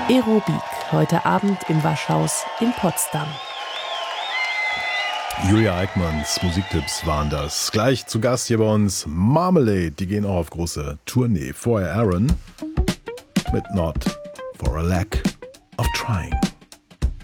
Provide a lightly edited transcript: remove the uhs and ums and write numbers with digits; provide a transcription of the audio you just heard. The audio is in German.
Aerobik, heute Abend im Waschhaus in Potsdam. Julia Eickmanns Musiktipps waren das. Gleich zu Gast hier bei uns Marmalade. Die gehen auch auf große Tournee. Vorher Aaron mit Not for a Lack of Trying.